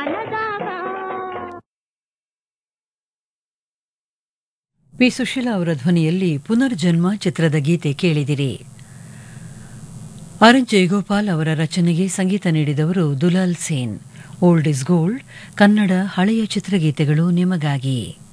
P Sushila ಅವರ ಧ್ವನಿಯಲ್ಲಿ ಪುನರ್ಜನ್ಮ ಚಿತ್ರದ ಗೀತೆ ಕೇಳಿದಿರಿ. ಆರ್ ಎನ್ ಜಯಗೋಪಾಲ್ ಅವರ ರಚನೆಗೆ ಸಂಗೀತ ನೀಡಿದವರು Dulal Sen. Old is gold Kannada ಹಳೆಯ ಚಿತ್ರಗೀತೆಗಳು ನಿಮಗಾಗಿ.